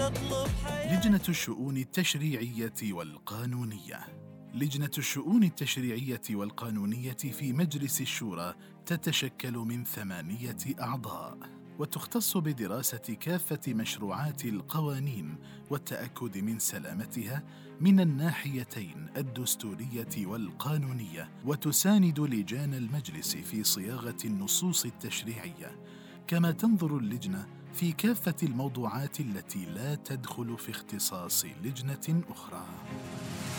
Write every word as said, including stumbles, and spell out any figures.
لجنة الشؤون التشريعية والقانونية. لجنة الشؤون التشريعية والقانونية في مجلس الشورى تتشكل من ثمانية أعضاء، وتختص بدراسة كافة مشروعات القوانين والتأكد من سلامتها من الناحيتين الدستورية والقانونية، وتساند لجان المجلس في صياغة النصوص التشريعية. كما تنظر اللجنة في كافة الموضوعات التي لا تدخل في اختصاص لجنة أخرى.